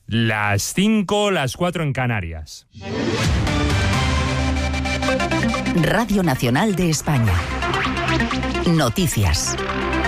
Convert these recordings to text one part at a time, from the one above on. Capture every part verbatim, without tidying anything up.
Las cinco, las cuatro en Canarias. Radio Nacional de España. Noticias.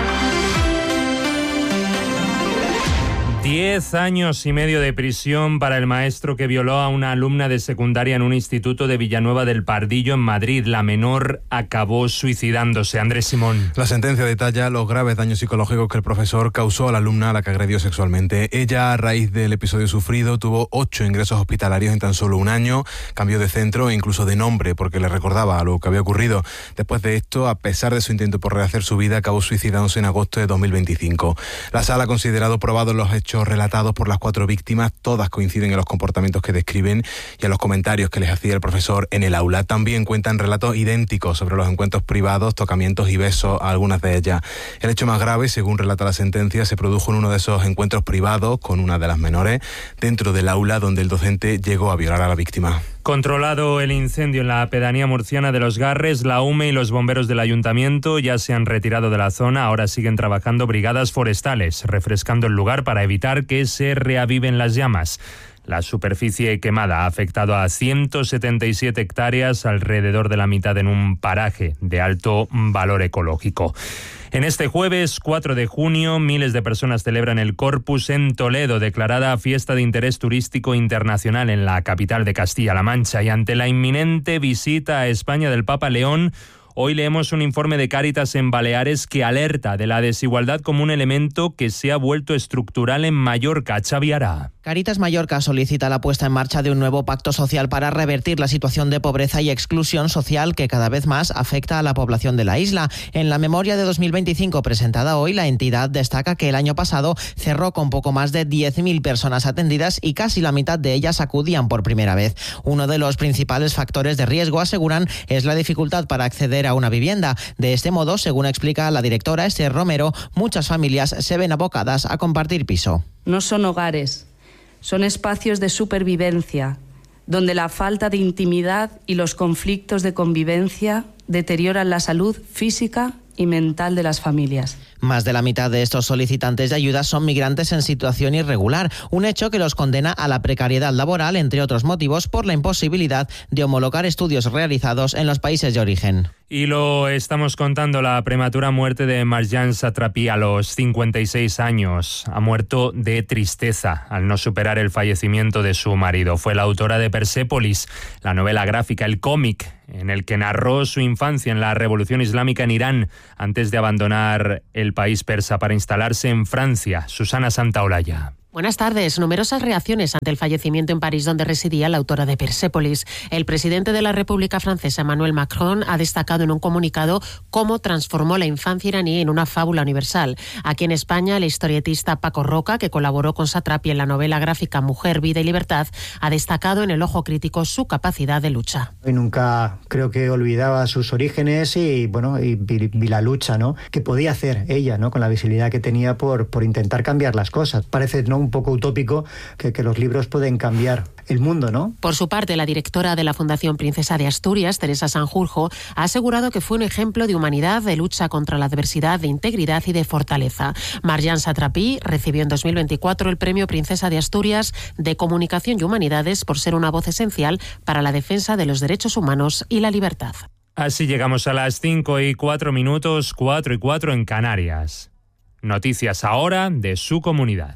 Diez años y medio de prisión para el maestro que violó a una alumna de secundaria en un instituto de Villanueva del Pardillo, en Madrid. La menor acabó suicidándose. Andrés Simón. La sentencia detalla los graves daños psicológicos que el profesor causó a la alumna a la que agredió sexualmente. Ella, a raíz del episodio sufrido, tuvo ocho ingresos hospitalarios en tan solo un año, cambió de centro e incluso de nombre porque le recordaba a lo que había ocurrido. Después de esto, a pesar de su intento por rehacer su vida, acabó suicidándose en agosto de dos mil veinticinco. La sala ha considerado probados los hechos relatados por las cuatro víctimas. Todas coinciden en los comportamientos que describen y en los comentarios que les hacía el profesor en el aula. También cuentan relatos idénticos sobre los encuentros privados, tocamientos y besos a algunas de ellas. El hecho más grave, según relata la sentencia, se produjo en uno de esos encuentros privados con una de las menores dentro del aula donde el docente llegó a violar a la víctima. Controlado el incendio en la pedanía murciana de Los Garres, la U M E y los bomberos del ayuntamiento ya se han retirado de la zona. Ahora siguen trabajando brigadas forestales, refrescando el lugar para evitar que se reaviven las llamas. La superficie quemada ha afectado a ciento setenta y siete hectáreas, alrededor de la mitad en un paraje de alto valor ecológico. En este jueves cuatro de junio, miles de personas celebran el Corpus en Toledo, declarada fiesta de interés turístico internacional en la capital de Castilla-La Mancha. Y ante la inminente visita a España del Papa León, hoy leemos un informe de Cáritas en Baleares que alerta de la desigualdad como un elemento que se ha vuelto estructural en Mallorca. Xavi Ará. Cáritas Mallorca solicita la puesta en marcha de un nuevo pacto social para revertir la situación de pobreza y exclusión social que cada vez más afecta a la población de la isla. En la memoria de dos mil veinticinco presentada hoy, la entidad destaca que el año pasado cerró con poco más de diez mil personas atendidas y casi la mitad de ellas acudían por primera vez. Uno de los principales factores de riesgo, aseguran, es la dificultad para acceder a una vivienda. De este modo, según explica la directora Esther Romero, muchas familias se ven abocadas a compartir piso. No son hogares. Son espacios de supervivencia, donde la falta de intimidad y los conflictos de convivencia deterioran la salud física y mental de las familias. Más de la mitad de estos solicitantes de ayuda son migrantes en situación irregular, un hecho que los condena a la precariedad laboral, entre otros motivos, por la imposibilidad de homologar estudios realizados en los países de origen. Y lo estamos contando, la prematura muerte de Marjane Satrapi a los cincuenta y seis años. Ha muerto de tristeza al no superar el fallecimiento de su marido. Fue la autora de Persépolis, la novela gráfica, el cómic, en el que narró su infancia en la Revolución Islámica en Irán, antes de abandonar el país persa para instalarse en Francia. Susana Santaolalla. Buenas tardes. Numerosas reacciones ante el fallecimiento en París, donde residía la autora de Persépolis. El presidente de la República Francesa, Emmanuel Macron, ha destacado en un comunicado cómo transformó la infancia iraní en una fábula universal. Aquí en España, el historietista Paco Roca, que colaboró con Satrapi en la novela gráfica Mujer, Vida y Libertad, ha destacado en el ojo crítico su capacidad de lucha. Y nunca creo que olvidaba sus orígenes y bueno y vi, vi la lucha, ¿no?, que podía hacer ella, ¿no?, con la visibilidad que tenía por, por intentar cambiar las cosas. Parece, ¿no?, un poco utópico que, que los libros pueden cambiar el mundo, ¿no? Por su parte, la directora de la Fundación Princesa de Asturias, Teresa Sanjurjo, ha asegurado que fue un ejemplo de humanidad, de lucha contra la adversidad, de integridad y de fortaleza. Marjane Satrapi recibió en dos mil veinticuatro el Premio Princesa de Asturias de Comunicación y Humanidades por ser una voz esencial para la defensa de los derechos humanos y la libertad. Así llegamos a las cinco y cuatro minutos, cuatro y cuatro en Canarias. Noticias ahora de su comunidad.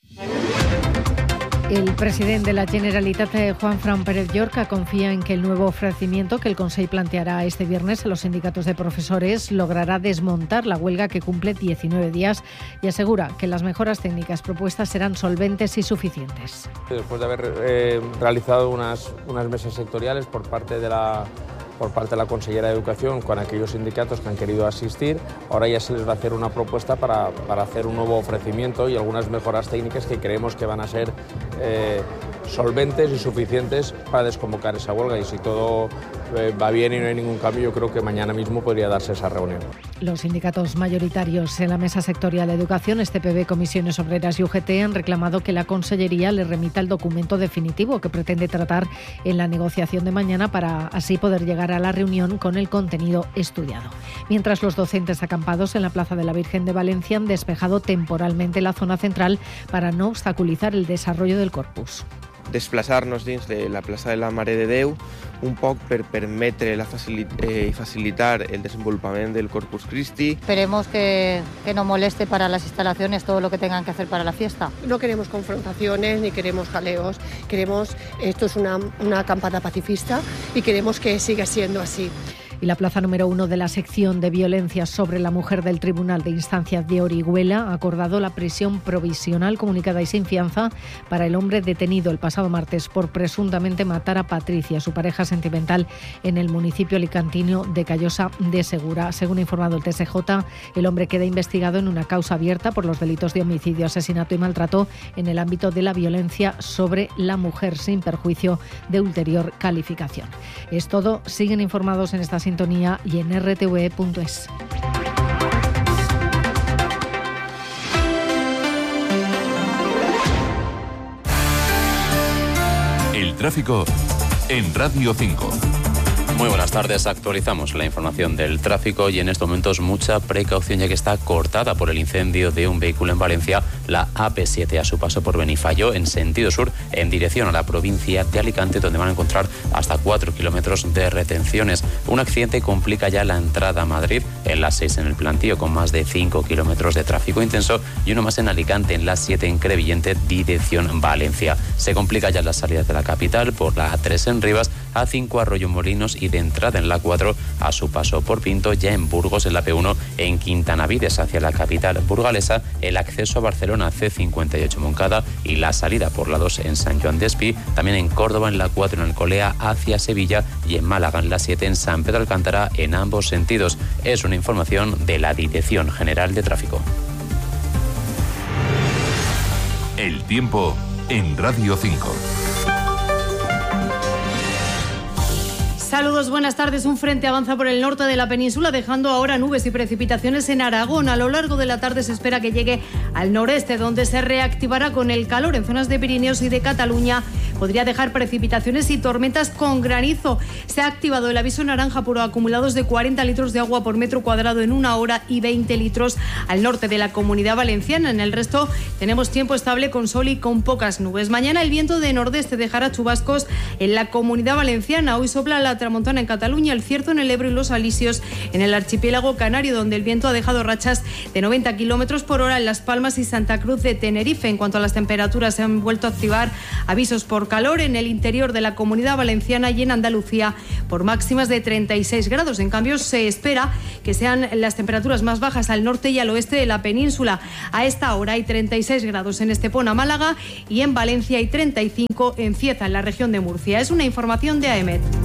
El presidente de la Generalitat, Juanfran Pérez Llorca, confía en que el nuevo ofrecimiento que el Consell planteará este viernes a los sindicatos de profesores logrará desmontar la huelga que cumple diecinueve días y asegura que las mejoras técnicas propuestas serán solventes y suficientes. Después de haber eh, realizado unas, unas mesas sectoriales por parte de la por parte de la consellera de Educación con aquellos sindicatos que han querido asistir, ahora ya se les va a hacer una propuesta para, para hacer un nuevo ofrecimiento y algunas mejoras técnicas que creemos que van a ser eh, solventes y suficientes para desconvocar esa huelga, y si todo eh, va bien y no hay ningún cambio, yo creo que mañana mismo podría darse esa reunión. Los sindicatos mayoritarios en la Mesa Sectorial de Educación, este P B, Comisiones Obreras y U G T han reclamado que la Consellería le remita el documento definitivo que pretende tratar en la negociación de mañana para así poder llegar a la reunión con el contenido estudiado. Mientras, los docentes acampados en la Plaza de la Virgen de Valencia han despejado temporalmente la zona central para no obstaculizar el desarrollo del corpus. Desplaçar-nos dins de la plaça de la Mare de Déu un poc per permetre la facili- eh, facilitar el desenvolupament del Corpus Christi. Esperemos que, que no moleste para las instalaciones todo lo que tengan que hacer para la fiesta. No queremos confrontaciones ni queremos jaleos, queremos, esto es una, una acampada pacifista y queremos que siga siendo así. Y la plaza número uno de la sección de violencia sobre la mujer del Tribunal de Instancia de Orihuela ha acordado la prisión provisional comunicada y sin fianza para el hombre detenido el pasado martes por presuntamente matar a Patricia, su pareja sentimental, en el municipio alicantino de Callosa de Segura. Según ha informado el T S J, el hombre queda investigado en una causa abierta por los delitos de homicidio, asesinato y maltrato en el ámbito de la violencia sobre la mujer, sin perjuicio de ulterior calificación. Es todo. Siguen informados en esta sintonía y en r t v punto es. El tráfico en Radio cinco. Muy buenas tardes, actualizamos la información del tráfico y en estos momentos mucha precaución ya que está cortada por el incendio de un vehículo en Valencia, la A P siete a su paso por Benifallo en sentido sur en dirección a la provincia de Alicante, donde van a encontrar hasta cuatro kilómetros de retenciones. Un accidente complica ya la entrada a Madrid en la seis en el Plantío con más de cinco kilómetros de tráfico intenso y uno más en Alicante en la siete en Crevillente dirección Valencia. Se complica ya las salidas de la capital por la A tres en Rivas, A cinco Arroyo Molinos y de entrada en la cuatro a su paso por Pinto, ya en Burgos en la P uno en Quintanavides hacia la capital burgalesa, el acceso a Barcelona C cincuenta y ocho Moncada y la salida por la dos en San Joan de Espí, también en Córdoba en la cuatro en Alcolea hacia Sevilla y en Málaga en la siete en San Pedro Alcántara en ambos sentidos. Es una información de la Dirección General de Tráfico. El tiempo en Radio cinco. Saludos, buenas tardes. Un frente avanza por el norte de la península, dejando ahora nubes y precipitaciones en Aragón. A lo largo de la tarde se espera que llegue al noreste, donde se reactivará con el calor en zonas de Pirineos y de Cataluña. Podría dejar precipitaciones y tormentas con granizo. Se ha activado el aviso naranja por acumulados de cuarenta litros de agua por metro cuadrado en una hora y veinte litros al norte de la Comunidad Valenciana. En el resto tenemos tiempo estable con sol y con pocas nubes. Mañana el viento de nordeste dejará chubascos en la Comunidad Valenciana. Hoy sopla la tramontana en Cataluña, el cierzo en el Ebro y los alisios en el archipiélago canario, donde el viento ha dejado rachas de noventa kilómetros por hora en Las Palmas y Santa Cruz de Tenerife. En cuanto a las temperaturas, se han vuelto a activar avisos por calor en el interior de la Comunidad Valenciana y en Andalucía por máximas de treinta y seis grados. En cambio, se espera que sean las temperaturas más bajas al norte y al oeste de la península. A esta hora hay treinta y seis grados en Estepona, Málaga, y en Valencia hay treinta y cinco en Cieza, en la región de Murcia. Es una información de A E M E T.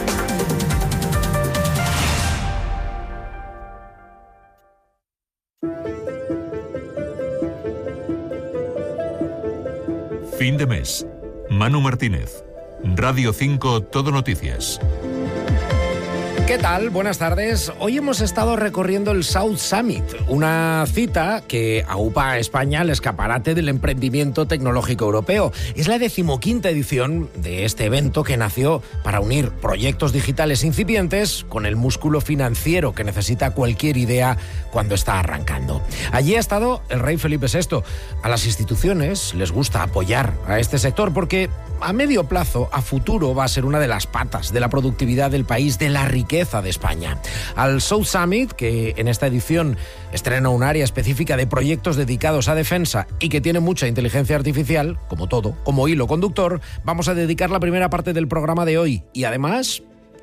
Fin de mes. Manu Martínez. Radio cinco Todo Noticias. ¿Qué tal? Buenas tardes. Hoy hemos estado recorriendo el South Summit, una cita que aupa a España al escaparate del emprendimiento tecnológico europeo. Es la decimoquinta edición de este evento que nació para unir proyectos digitales incipientes con el músculo financiero que necesita cualquier idea cuando está arrancando. Allí ha estado el rey Felipe sexto. A las instituciones les gusta apoyar a este sector porque a medio plazo, a futuro, va a ser una de las patas de la productividad del país, de la riqueza de España. Al South Summit, que en esta edición estrena un área específica de proyectos dedicados a defensa y que tiene mucha inteligencia artificial, como todo, como hilo conductor, vamos a dedicar la primera parte del programa de hoy. Y además...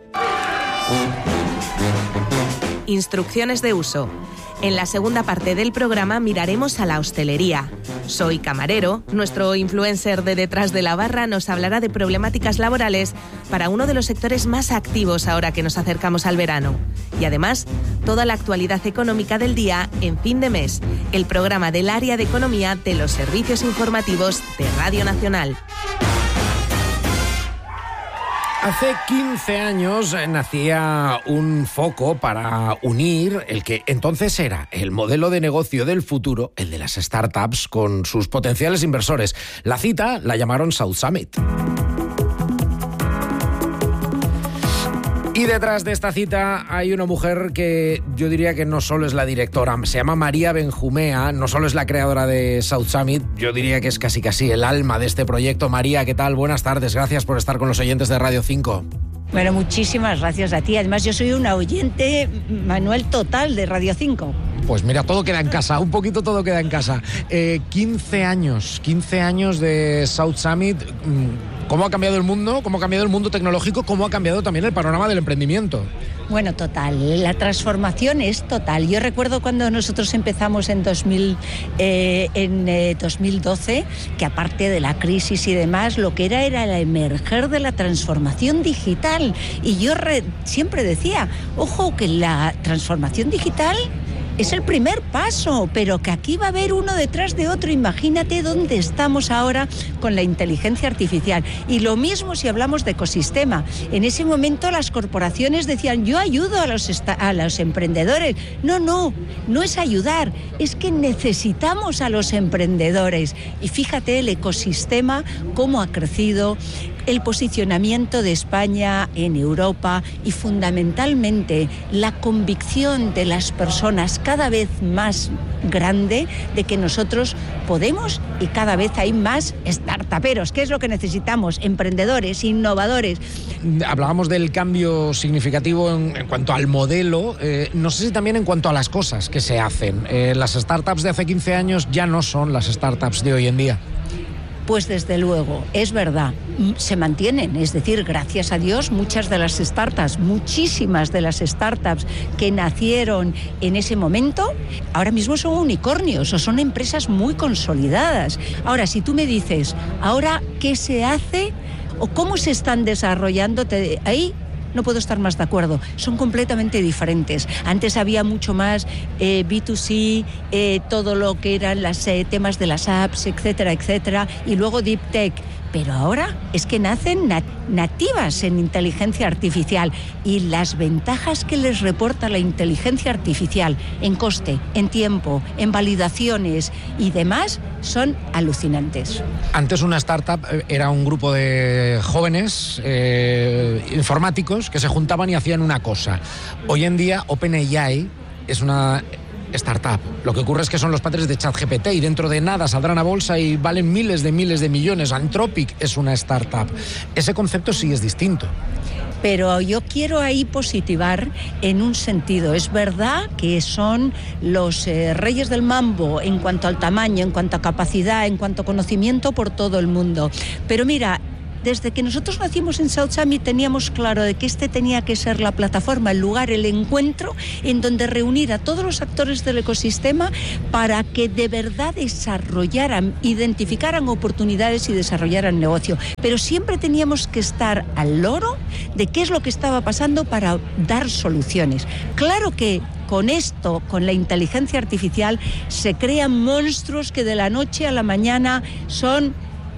Instrucciones de uso. En la segunda parte del programa miraremos a la hostelería. Soy Camarero, nuestro influencer de detrás de la barra, nos hablará de problemáticas laborales para uno de los sectores más activos ahora que nos acercamos al verano. Y además, toda la actualidad económica del día en Fin de Mes, el programa del área de economía de los servicios informativos de Radio Nacional. Hace quince años nacía un foco para unir el que entonces era el modelo de negocio del futuro, el de las startups, con sus potenciales inversores. La cita la llamaron South Summit. Y detrás de esta cita hay una mujer que yo diría que no solo es la directora, se llama María Benjumea, no solo es la creadora de South Summit, yo diría que es casi casi el alma de este proyecto. María, ¿qué tal? Buenas tardes, gracias por estar con los oyentes de Radio cinco. Bueno, muchísimas gracias a ti. Además, yo soy una oyente, Manuel, total de Radio cinco. Pues mira, todo queda en casa, un poquito todo queda en casa. Eh, quince años, quince años de South Summit. ¿Cómo ha cambiado el mundo? ¿Cómo ha cambiado el mundo tecnológico? ¿Cómo ha cambiado también el panorama del emprendimiento? Bueno, total, la transformación es total. Yo recuerdo cuando nosotros empezamos en, dos mil, eh, en eh, dos mil doce, que aparte de la crisis y demás, lo que era era el emerger de la transformación digital. Y yo re, siempre decía, ojo, que la transformación digital es el primer paso, pero que aquí va a haber uno detrás de otro. Imagínate dónde estamos ahora con la inteligencia artificial. Y lo mismo si hablamos de ecosistema. En ese momento las corporaciones decían, yo ayudo a los, a los emprendedores. No, no, no es ayudar, es que necesitamos a los emprendedores. Y fíjate el ecosistema, cómo ha crecido, el posicionamiento de España en Europa y fundamentalmente la convicción de las personas cada vez más grande de que nosotros podemos, y cada vez hay más startuperos. ¿Qué es lo que necesitamos? Emprendedores, innovadores. Hablábamos del cambio significativo en, en cuanto al modelo, eh, no sé si también en cuanto a las cosas que se hacen. Eh, las startups de hace quince años ya no son las startups de hoy en día. Pues desde luego, es verdad, se mantienen, es decir, gracias a Dios, muchas de las startups, muchísimas de las startups que nacieron en ese momento, ahora mismo son unicornios o son empresas muy consolidadas. Ahora, si tú me dices, ¿ahora qué se hace o cómo se están desarrollando? Te, ahí no puedo estar más de acuerdo, son completamente diferentes. Antes había mucho más eh, B dos C, eh, todo lo que eran los eh, temas de las apps, etcétera, etcétera, y luego Deep Tech. Pero ahora es que nacen nat- nativas en inteligencia artificial y las ventajas que les reporta la inteligencia artificial en coste, en tiempo, en validaciones y demás son alucinantes. Antes una startup era un grupo de jóvenes eh, informáticos que se juntaban y hacían una cosa. Hoy en día OpenAI es una startup. Lo que ocurre es que son los padres de ChatGPT y dentro de nada saldrán a bolsa y valen miles de miles de millones. Anthropic es una startup. Ese concepto sí es distinto. Pero yo quiero ahí positivar en un sentido. Es verdad que son los eh, reyes del mambo en cuanto al tamaño, en cuanto a capacidad, en cuanto a conocimiento por todo el mundo. Pero mira, desde que nosotros nacimos en South Summit teníamos claro de que este tenía que ser la plataforma, el lugar, el encuentro en donde reunir a todos los actores del ecosistema para que de verdad desarrollaran, identificaran oportunidades y desarrollaran negocio. Pero siempre teníamos que estar al loro de qué es lo que estaba pasando para dar soluciones. Claro que con esto, con la inteligencia artificial, se crean monstruos que de la noche a la mañana son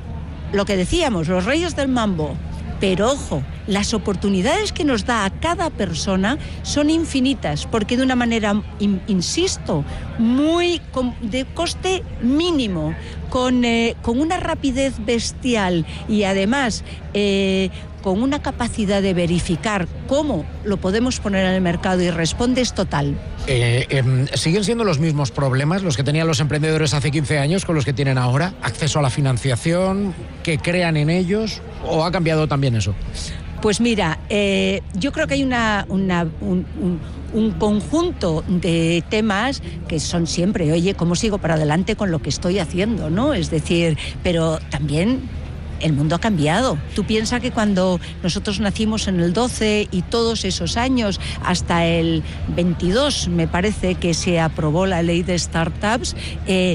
lo que decíamos, los reyes del mambo. Pero ojo, las oportunidades que nos da a cada persona son infinitas, porque de una manera, in, insisto, muy con, de coste mínimo, con, eh, con una rapidez bestial y además eh, con una capacidad de verificar cómo lo podemos poner en el mercado y responde es total. Eh, eh, ¿Siguen siendo los mismos problemas los que tenían los emprendedores hace quince años con los que tienen ahora? ¿Acceso a la financiación? ¿Que crean en ellos? ¿O ha cambiado también eso? Pues mira, eh, yo creo que hay una, una, un, un, un conjunto de temas que son siempre, oye, ¿cómo sigo para adelante con lo que estoy haciendo? ¿No? Es decir, pero también el mundo ha cambiado. Tú piensas que cuando nosotros nacimos en el doce y todos esos años, hasta el veintidós, me parece que se aprobó la ley de startups, eh,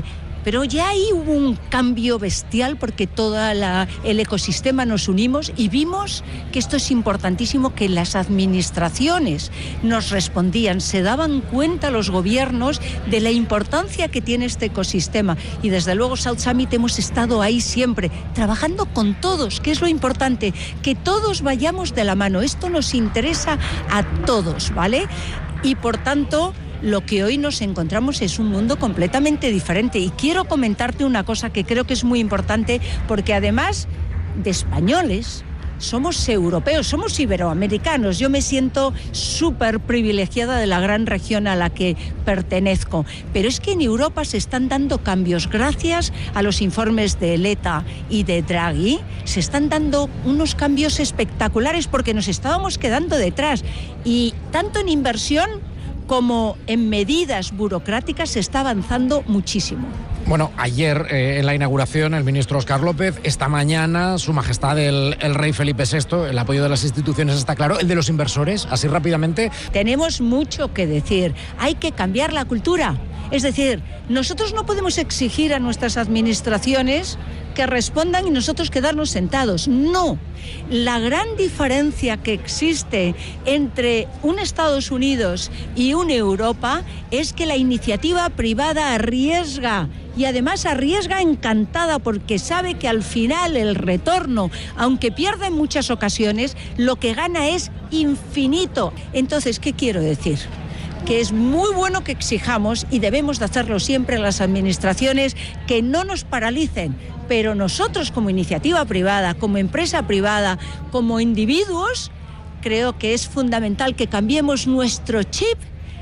pero ya ahí hubo un cambio bestial porque todo el ecosistema nos unimos y vimos que esto es importantísimo, que las administraciones nos respondían, se daban cuenta los gobiernos de la importancia que tiene este ecosistema y desde luego South Summit hemos estado ahí siempre, trabajando con todos, que es lo importante, que todos vayamos de la mano, esto nos interesa a todos, ¿vale? Y por tanto, lo que hoy nos encontramos es un mundo completamente diferente. Y quiero comentarte una cosa que creo que es muy importante, porque además de españoles, somos europeos, somos iberoamericanos. Yo me siento súper privilegiada de la gran región a la que pertenezco. Pero es que en Europa se están dando cambios. Gracias a los informes de Letta y de Draghi, se están dando unos cambios espectaculares porque nos estábamos quedando detrás. Y tanto en inversión como en medidas burocráticas se está avanzando muchísimo. Bueno, ayer eh, en la inauguración el ministro Óscar López, esta mañana Su Majestad el, el Rey Felipe sexto, el apoyo de las instituciones está claro, el de los inversores, así rápidamente. Tenemos mucho que decir, hay que cambiar la cultura. Es decir, nosotros no podemos exigir a nuestras administraciones que respondan y nosotros quedarnos sentados. No. La gran diferencia que existe entre un Estados Unidos y una Europa es que la iniciativa privada arriesga y además arriesga encantada porque sabe que al final el retorno, aunque pierda en muchas ocasiones, lo que gana es infinito. Entonces, ¿qué quiero decir? Que es muy bueno que exijamos, y debemos de hacerlo siempre las administraciones, que no nos paralicen, pero nosotros como iniciativa privada, como empresa privada, como individuos, creo que es fundamental que cambiemos nuestro chip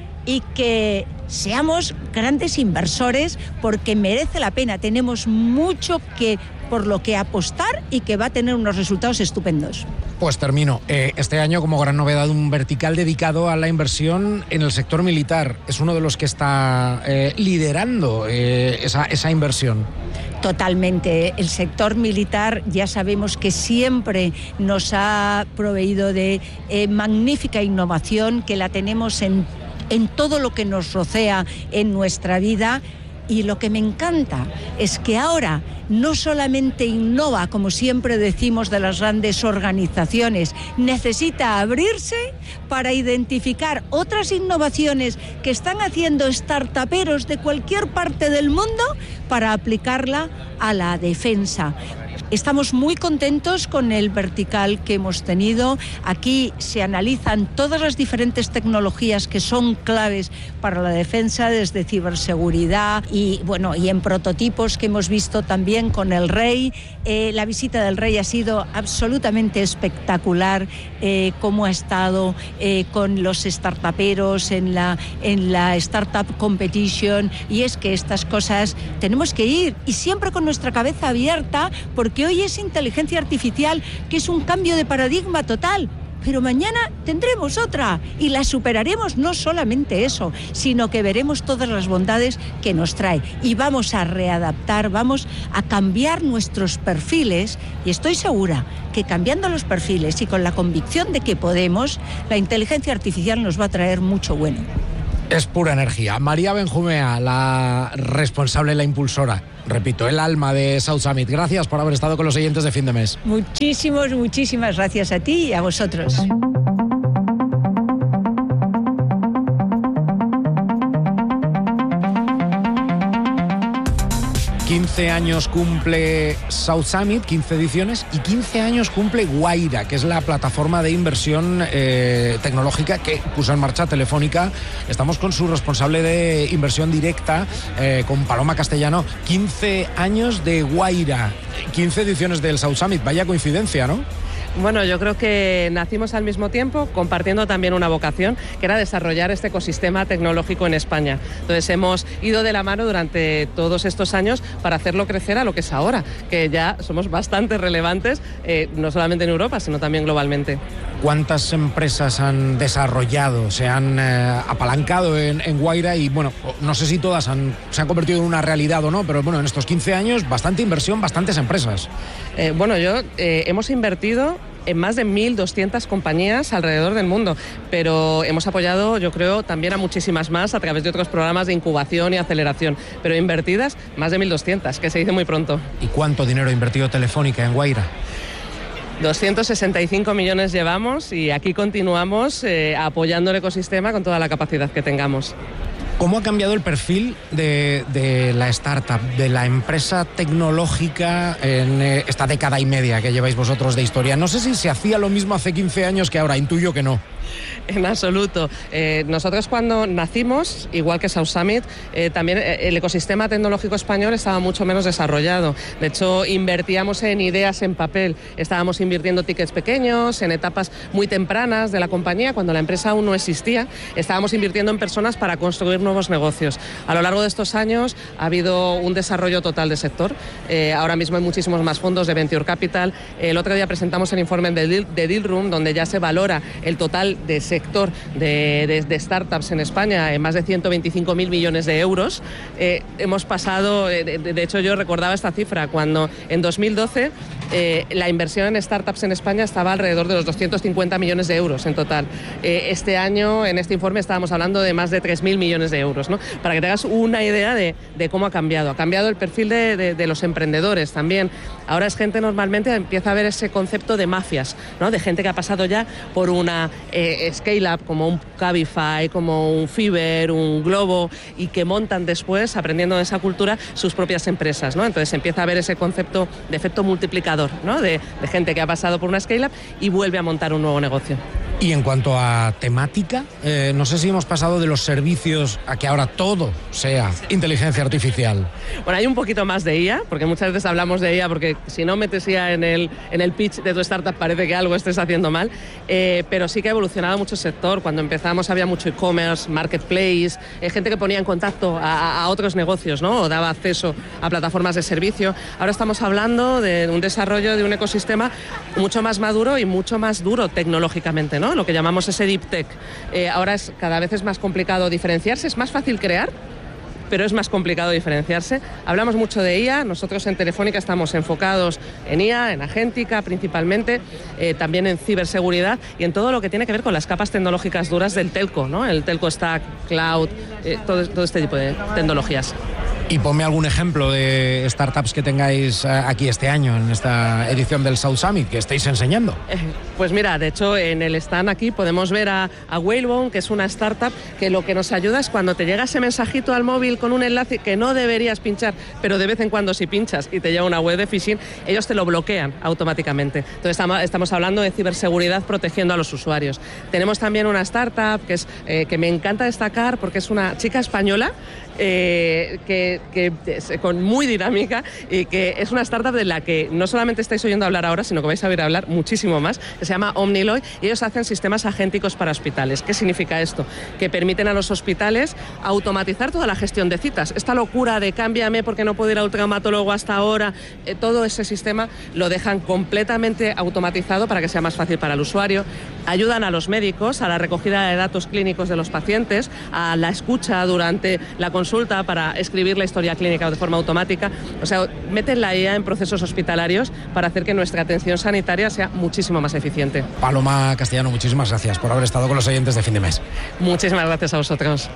y que seamos grandes inversores porque merece la pena. Tenemos mucho que por lo que apostar y que va a tener unos resultados estupendos. Pues termino. Eh, este año, como gran novedad, un vertical dedicado a la inversión en el sector militar. Es uno de los que está eh, liderando eh, esa, esa inversión. Totalmente. El sector militar ya sabemos que siempre nos ha proveído de eh, magnífica innovación, que la tenemos en, en todo lo que nos rodea en nuestra vida. Y lo que me encanta es que ahora no solamente innova, como siempre decimos de las grandes organizaciones, necesita abrirse para identificar otras innovaciones que están haciendo startuperos de cualquier parte del mundo para aplicarla a la defensa. Estamos muy contentos con el vertical que hemos tenido. Aquí se analizan todas las diferentes tecnologías que son claves para la defensa, desde ciberseguridad y bueno, y en prototipos que hemos visto también con el Rey. Eh, la visita del Rey ha sido absolutamente espectacular, eh, cómo ha estado eh, con los startuperos en la, en la Startup Competition. Y es que estas cosas tenemos que ir y siempre con nuestra cabeza abierta, porque hoy es inteligencia artificial, que es un cambio de paradigma total, pero mañana tendremos otra y la superaremos. No solamente eso, sino que veremos todas las bondades que nos trae y vamos a readaptar, vamos a cambiar nuestros perfiles, y estoy segura que cambiando los perfiles y con la convicción de que podemos, la inteligencia artificial nos va a traer mucho bueno. Es pura energía. María Benjumea, la responsable, la impulsora, repito, el alma de South Summit. Gracias por haber estado con los oyentes de fin de mes. Muchísimas, muchísimas gracias a ti y a vosotros. quince años cumple South Summit, quince ediciones, y quince años cumple Guaira, que es la plataforma de inversión eh, tecnológica que puso en marcha Telefónica. Estamos con su responsable de inversión directa, eh, con Paloma Castellano. quince años de Guaira, quince ediciones del South Summit. Vaya coincidencia, ¿no? Bueno, yo creo que nacimos al mismo tiempo, compartiendo también una vocación, que era desarrollar este ecosistema tecnológico en España. Entonces hemos ido de la mano durante todos estos años para hacerlo crecer a lo que es ahora, que ya somos bastante relevantes, eh, no solamente en Europa, sino también globalmente. ¿Cuántas empresas han desarrollado, se han eh, apalancado en, en Guaira? Y bueno, no sé si todas han, se han convertido en una realidad o no, pero bueno, en estos quince años, bastante inversión, bastantes empresas. Eh, bueno, yo eh, hemos invertido en más de mil doscientas compañías alrededor del mundo, pero hemos apoyado, yo creo, también a muchísimas más a través de otros programas de incubación y aceleración, pero invertidas más de mil doscientas, que se dice muy pronto. ¿Y cuánto dinero ha invertido Telefónica en Wayra? doscientos sesenta y cinco millones llevamos y aquí continuamos eh, apoyando el ecosistema con toda la capacidad que tengamos. ¿Cómo ha cambiado el perfil de, de la startup, de la empresa tecnológica en eh, esta década y media que lleváis vosotros de historia? No sé si se hacía lo mismo hace quince años que ahora, intuyo que no. En absoluto. Eh, nosotros cuando nacimos, igual que South Summit, eh, también el ecosistema tecnológico español estaba mucho menos desarrollado. De hecho, invertíamos en ideas en papel. Estábamos invirtiendo tickets pequeños, en etapas muy tempranas de la compañía, cuando la empresa aún no existía. Estábamos invirtiendo en personas para construir nuevos negocios. A lo largo de estos años ha habido un desarrollo total del sector. Eh, ahora mismo hay muchísimos más fondos de Venture Capital. El otro día presentamos el informe de Deal, de Deal Room, donde ya se valora el total de sector de, de, de startups en España en más de ciento veinticinco mil millones de euros. Eh, hemos pasado, de, de hecho yo recordaba esta cifra, cuando en dos mil doce eh, la inversión en startups en España estaba alrededor de los doscientos cincuenta millones de euros en total. Eh, este año, en este informe, estábamos hablando de más de tres mil millones de euros, ¿no? Para que te hagas una idea de, de cómo ha cambiado. Ha cambiado el perfil de, de, de los emprendedores también. Ahora es gente, normalmente empieza a ver ese concepto de mafias, ¿no? De gente que ha pasado ya por una eh, scale-up como un Cabify, como un Fiverr, un Globo, y que montan después, aprendiendo de esa cultura, sus propias empresas, ¿no? Entonces empieza a ver ese concepto de efecto multiplicador, ¿no? De, de gente que ha pasado por una scale-up y vuelve a montar un nuevo negocio. Y en cuanto a temática, eh, no sé si hemos pasado de los servicios a que ahora todo sea inteligencia artificial. Bueno, hay un poquito más de I A, porque muchas veces hablamos de I A, porque si no metes I A en el, en el pitch de tu startup parece que algo estés haciendo mal, eh, pero sí que ha evolucionado mucho el sector. Cuando empezamos había mucho e-commerce, marketplace, eh, gente que ponía en contacto a, a otros negocios, ¿no? O daba acceso a plataformas de servicio. Ahora estamos hablando de un desarrollo de un ecosistema mucho más maduro y mucho más duro tecnológicamente, ¿no? Lo que llamamos ese deep tech. Eh, ahora es, cada vez es más complicado diferenciarse, es más fácil crear, pero es más complicado diferenciarse. Hablamos mucho de I A, nosotros en Telefónica estamos enfocados en I A, en agéntica principalmente, eh, también en ciberseguridad y en todo lo que tiene que ver con las capas tecnológicas duras del telco, ¿no? El telco stack, cloud, eh, todo, todo este tipo de tecnologías. Y ponme algún ejemplo de startups que tengáis aquí este año, en esta edición del South Summit, que estéis enseñando. Eh, pues mira, de hecho, en el stand aquí podemos ver a, a Whalebone, que es una startup que lo que nos ayuda es cuando te llega ese mensajito al móvil con un enlace que no deberías pinchar, pero de vez en cuando si pinchas y te llega una web de phishing, ellos te lo bloquean automáticamente. Entonces estamos, estamos hablando de ciberseguridad protegiendo a los usuarios. Tenemos también una startup que, es, eh, que me encanta destacar porque es una chica española, Eh, que, que es con muy dinámica y que es una startup de la que no solamente estáis oyendo hablar ahora, sino que vais a oír hablar muchísimo más, que se llama Omniloy, y ellos hacen sistemas agénticos para hospitales. ¿Qué significa esto? Que permiten a los hospitales automatizar toda la gestión de citas. Esta locura de cámbiame porque no puedo ir al traumatólogo hasta ahora, eh, todo ese sistema lo dejan completamente automatizado para que sea más fácil para el usuario. Ayudan a los médicos a la recogida de datos clínicos de los pacientes, a la escucha durante la consulta para escribir la historia clínica de forma automática. O sea, meten la I A en procesos hospitalarios para hacer que nuestra atención sanitaria sea muchísimo más eficiente. Paloma Castellano, muchísimas gracias por haber estado con los oyentes de Fin de Mes. Muchísimas gracias a vosotros.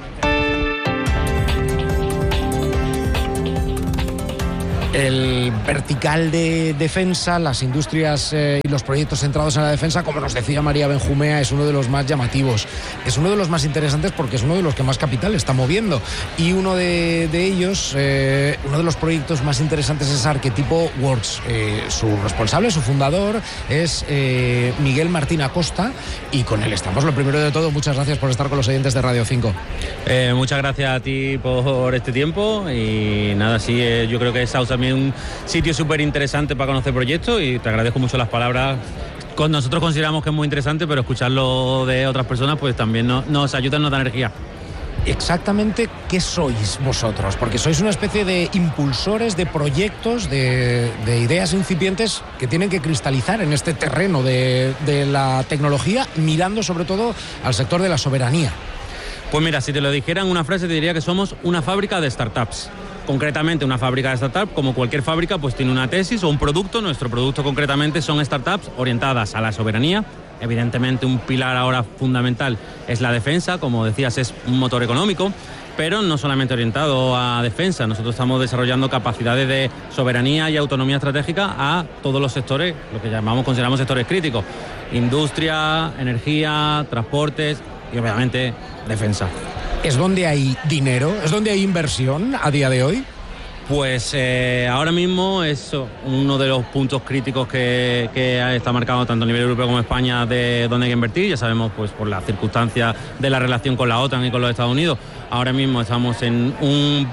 El vertical de defensa, las industrias eh, y los proyectos centrados en la defensa, como nos decía María Benjumea, es uno de los más llamativos. Es uno de los más interesantes porque es uno de los que más capital está moviendo. Y uno de, de ellos, eh, uno de los proyectos más interesantes es Arquetipo Works. Eh, su responsable, su fundador, es eh, Miguel Martín Acosta, y con él estamos. Lo primero de todo, muchas gracias por estar con los oyentes de Radio cinco. Eh, muchas gracias a ti por este tiempo y nada, sí, eh, yo creo que South también un sitio súper interesante para conocer proyectos y te agradezco mucho las palabras. Con nosotros consideramos que es muy interesante, pero escucharlo de otras personas pues también nos, nos ayuda, nos da energía. Exactamente, ¿qué sois vosotros? Porque sois una especie de impulsores de proyectos, de, de ideas incipientes que tienen que cristalizar en este terreno de, de la tecnología, mirando sobre todo al sector de la soberanía. Pues mira, si te lo dijera en una frase te diría que somos una fábrica de startups. Concretamente, una fábrica de startup, como cualquier fábrica, pues tiene una tesis o un producto. Nuestro producto concretamente son startups orientadas a la soberanía. Evidentemente, un pilar ahora fundamental es la defensa, como decías, es un motor económico, pero no solamente orientado a defensa. Nosotros estamos desarrollando capacidades de soberanía y autonomía estratégica a todos los sectores, lo que llamamos, consideramos sectores críticos: industria, energía, transportes y obviamente defensa. ¿Es donde hay dinero? ¿Es donde hay inversión a día de hoy? Pues eh, ahora mismo es uno de los puntos críticos que, que está marcado tanto a nivel europeo como España, de dónde hay que invertir. Ya sabemos, pues por las circunstancias de la relación con la OTAN y con los Estados Unidos, ahora mismo estamos en un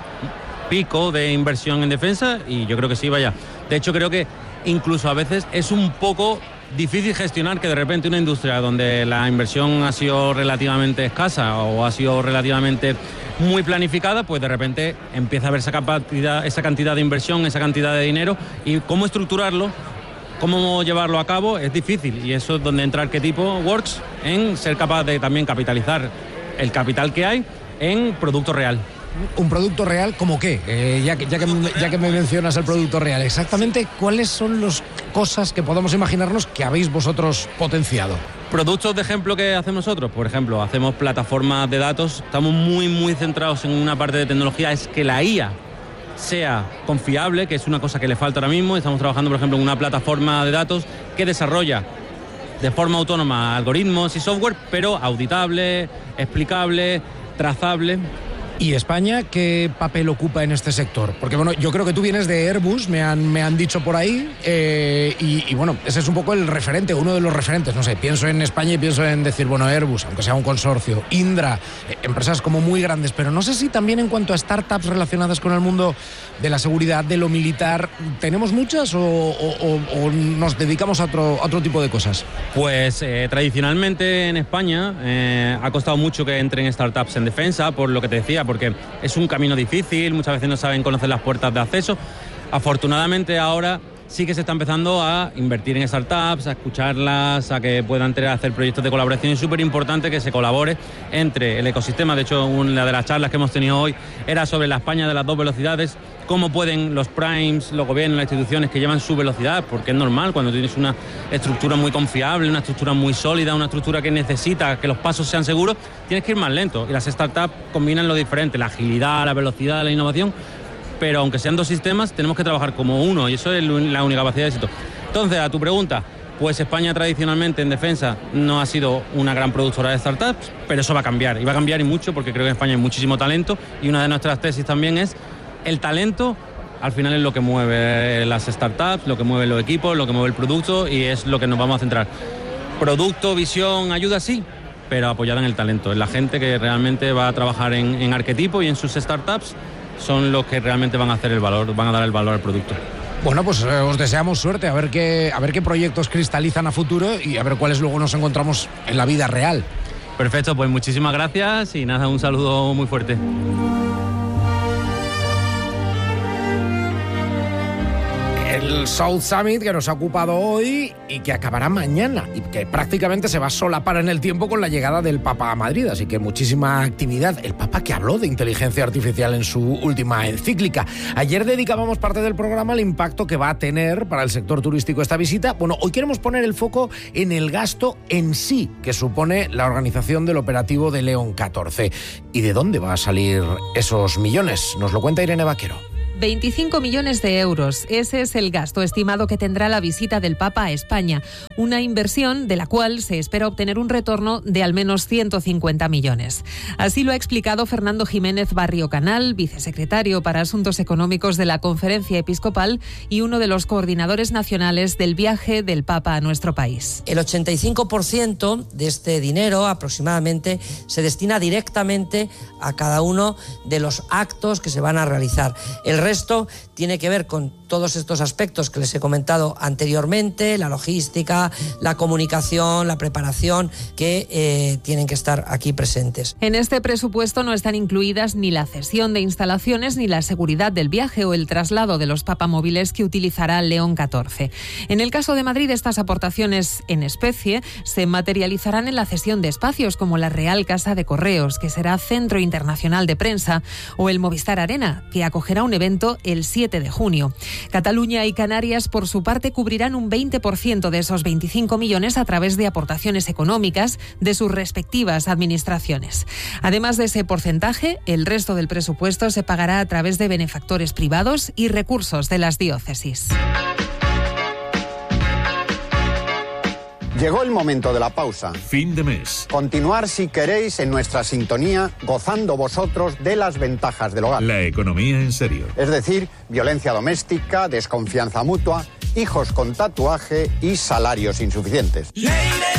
pico de inversión en defensa y yo creo que sí, vaya. De hecho, creo que incluso a veces es un poco difícil gestionar que de repente una industria donde la inversión ha sido relativamente escasa o ha sido relativamente muy planificada, pues de repente empieza a haber esa capacidad, esa cantidad de inversión, esa cantidad de dinero, y cómo estructurarlo, cómo llevarlo a cabo es difícil, y eso es donde entra Arquetipo Works, en ser capaz de también capitalizar el capital que hay en producto real. ¿Un producto real como qué? Eh, ya, que, ya, que, ya que me mencionas el producto real, exactamente ¿cuáles son las cosas que podemos imaginarnos que habéis vosotros potenciado? Productos de ejemplo que hacemos nosotros, por ejemplo, hacemos plataformas de datos, estamos muy muy centrados en una parte de tecnología, es que la I A sea confiable, que es una cosa que le falta ahora mismo. Estamos trabajando, por ejemplo, en una plataforma de datos que desarrolla de forma autónoma algoritmos y software, pero auditable, explicable, trazable. ¿Y España qué papel ocupa en este sector? Porque bueno, yo creo que tú vienes de Airbus, me han, me han dicho por ahí, eh, y, y bueno, ese es un poco el referente, uno de los referentes, no sé, pienso en España y pienso en decir, bueno, Airbus, aunque sea un consorcio, Indra, eh, empresas como muy grandes, pero no sé si también en cuanto a startups relacionadas con el mundo de la seguridad, de lo militar, ¿tenemos muchas o, o, o nos dedicamos a otro, a otro tipo de cosas? Pues eh, tradicionalmente en España eh, ha costado mucho que entren startups en defensa, por lo que te decía, porque es un camino difícil, muchas veces no saben conocer las puertas de acceso. Afortunadamente ahora sí que se está empezando a invertir en startups, a escucharlas, a que puedan tener, hacer proyectos de colaboración. Es súper importante que se colabore entre el ecosistema. De hecho, una de las charlas que hemos tenido hoy era sobre la España de las dos velocidades, cómo pueden los primes, los gobiernos, las instituciones que llevan su velocidad, porque es normal cuando tienes una estructura muy confiable, una estructura muy sólida, una estructura que necesita que los pasos sean seguros, tienes que ir más lento. Y las startups combinan lo diferente, la agilidad, la velocidad, la innovación, pero aunque sean dos sistemas, tenemos que trabajar como uno, y eso es la única capacidad de éxito. Entonces, a tu pregunta, pues España tradicionalmente en defensa no ha sido una gran productora de startups, pero eso va a cambiar, y va a cambiar y mucho, porque creo que en España hay muchísimo talento, y una de nuestras tesis también es el talento. Al final es lo que mueve las startups, lo que mueve los equipos, lo que mueve el producto, y es lo que nos vamos a centrar. Producto, visión, ayuda, sí, pero apoyada en el talento, en la gente que realmente va a trabajar en, en Arquetipo y en sus startups, son los que realmente van a hacer el valor, van a dar el valor al producto. Bueno, pues eh, os deseamos suerte, a ver qué, a ver qué proyectos cristalizan a futuro y a ver cuáles luego nos encontramos en la vida real. Perfecto, pues muchísimas gracias y nada, un saludo muy fuerte. El South Summit que nos ha ocupado hoy y que acabará mañana y que prácticamente se va a solapar en el tiempo con la llegada del Papa a Madrid, así que muchísima actividad. El Papa que habló de inteligencia artificial en su última encíclica. Ayer dedicábamos parte del programa al impacto que va a tener para el sector turístico esta visita. Bueno, hoy queremos poner el foco en el gasto en sí que supone la organización del operativo de León catorce. ¿Y de dónde van a salir esos millones? Nos lo cuenta Irene Vaquero. veinticinco millones de euros. Ese es el gasto estimado que tendrá la visita del Papa a España. Una inversión de la cual se espera obtener un retorno de al menos ciento cincuenta millones. Así lo ha explicado Fernando Jiménez Barrio Canal, vicesecretario para Asuntos Económicos de la Conferencia Episcopal y uno de los coordinadores nacionales del viaje del Papa a nuestro país. El ochenta y cinco por ciento de este dinero aproximadamente se destina directamente a cada uno de los actos que se van a realizar. El resto tiene que ver con todos estos aspectos que les he comentado anteriormente, la logística, la comunicación, la preparación, que eh, tienen que estar aquí presentes. En este presupuesto no están incluidas ni la cesión de instalaciones ni la seguridad del viaje o el traslado de los papamóviles que utilizará León catorce. En el caso de Madrid, estas aportaciones en especie se materializarán en la cesión de espacios como la Real Casa de Correos, que será Centro Internacional de Prensa, o el Movistar Arena, que acogerá un evento el siete de junio. Cataluña y Canarias, por su parte, cubrirán un veinte por ciento de esos veinticinco millones a través de aportaciones económicas de sus respectivas administraciones. Además de ese porcentaje, el resto del presupuesto se pagará a través de benefactores privados y recursos de las diócesis. Llegó el momento de la pausa. Fin de mes. Continuar, si queréis, en nuestra sintonía, gozando vosotros de las ventajas del hogar. La economía en serio. Es decir, violencia doméstica, desconfianza mutua, hijos con tatuaje y salarios insuficientes.